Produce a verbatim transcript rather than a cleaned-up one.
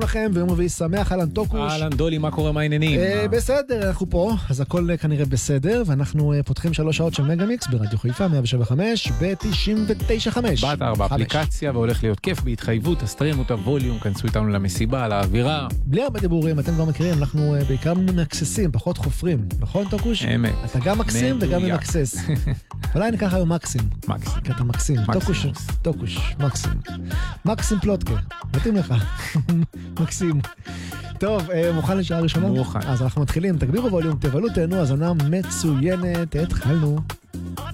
לכם ויום רביעי שמח. אהלן טוקוש. אהלן דולי, מה קורה, מה העניינים? בסדר, אנחנו פה, אז הכל כנראה בסדר, ואנחנו פותחים שלוש שעות של מגה-מיקס ברדיו חיפה מאה שבע וחמש ב-תשעים ותשע חמש. באתר באפליקציה, והולך להיות כיף בהתחייבות, תסתרימו את הווליום, כנסו איתנו למסיבה, לאווירה. בלי הרבה דיבורים, אתם כבר מכירים, אנחנו בעיקר מנקססים, פחות חופרים, נכון טוקוש? אמת. אתה גם מקסים וגם מנקסס. אולי ניקח היום מקסים. מקסים. כי אתה מקסים. טוקוש, טוקוש, מקסים. מקסים פלוטקה. מתאים לך. מקסים. טוב, מוכן לשעה ראשונה? מוכן. אז אנחנו מתחילים, תגבירו ווליום, תבלו, תהנו, הזנה מצוינת, התחלנו.